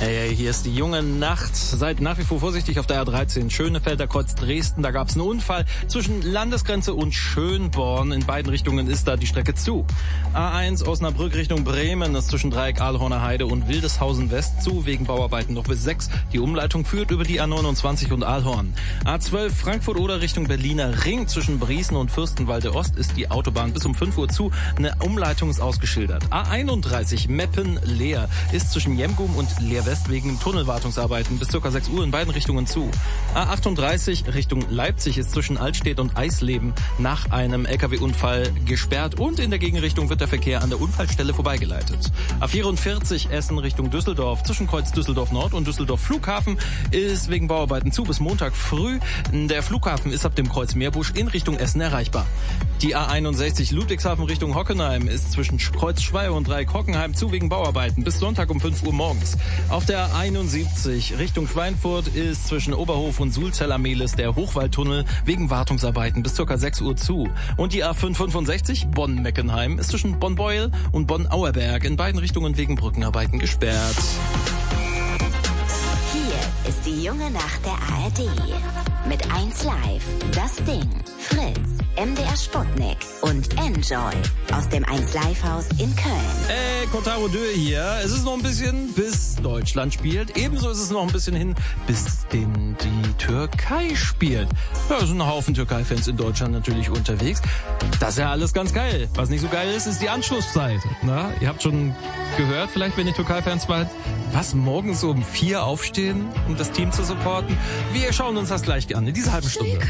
Hey, hier ist die junge Nacht. Seid nach wie vor vorsichtig auf der A13 Schönefelder Kreuz Dresden. Da gab es einen Unfall zwischen Landesgrenze und Schönborn. In beiden Richtungen ist da die Strecke zu. A1 Osnabrück Richtung Bremen ist zwischen Dreieck Ahlhorner Heide und Wildeshausen West zu, wegen Bauarbeiten noch bis 6. Die Umleitung führt über die A29 und Ahlhorn. A12 Frankfurt-Oder Richtung Berliner Ring zwischen Briesen und Fürstenwalde Ost ist die Autobahn bis um 5 Uhr zu. Eine Umleitung ist ausgeschildert. A31 Meppen-Leer ist zwischen Jemgum und Leer West wegen Tunnelwartungsarbeiten bis ca. 6 Uhr in beiden Richtungen zu. A38 Richtung Leipzig ist zwischen Altstedt und Eisleben nach einem LKW-Unfall gesperrt und in der Gegenrichtung wird der Verkehr an der Unfallstelle vorbeigeleitet. A44 Essen Richtung Düsseldorf zwischen Kreuz Düsseldorf Nord und Düsseldorf Flughafen ist wegen Bauarbeiten zu bis Montag früh. Der Flughafen ist ab dem Kreuz Meerbusch in Richtung Essen erreichbar. Die A61 Ludwigshafen Richtung Hockenheim ist zwischen Kreuz Schweier und Dreieck Hockenheim zu wegen Bauarbeiten bis Sonntag um 5 Uhr morgens. Auf der A71 Richtung Schweinfurt ist zwischen Oberhof und Sulzeller-Mehlis der Hochwaldtunnel wegen Wartungsarbeiten bis ca. 6 Uhr zu. Und die A565 Bonn-Meckenheim ist zwischen Bonn-Beuel und Bonn-Auerberg in beiden Richtungen wegen Brückenarbeiten gesperrt. Hier ist die junge Nacht der ARD. Mit 1 Live, das Ding, Fritz, MDR Sputnik und Enjoy aus dem 1 Live Haus in Köln. Kotaro Dö hier. Es ist noch ein bisschen, bis Deutschland spielt. Ebenso ist es noch ein bisschen hin, bis die Türkei spielt. Ja, es sind ein Haufen Türkei-Fans in Deutschland natürlich unterwegs. Das ist ja alles ganz geil. Was nicht so geil ist die Anschlusszeit. Na, ihr habt schon gehört, vielleicht wenn ihr Türkei-Fans wart, was, morgens um 4 aufstehen, um das Team zu supporten? Wir schauen uns das gleich an in dieser halben Stunde.